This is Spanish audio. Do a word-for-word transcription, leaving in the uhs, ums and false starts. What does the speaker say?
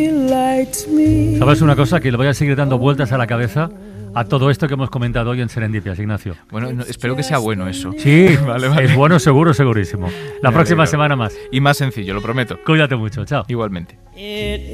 ¿Sabes una cosa? Que le voy a seguir dando vueltas a la cabeza a todo esto que hemos comentado hoy en Serendipias, Ignacio. Bueno, no, espero que sea bueno eso. Sí, vale, vale. Es bueno, seguro, segurísimo. La Me próxima alegro. semana más. Y más sencillo, lo prometo. Cuídate mucho, chao. Igualmente.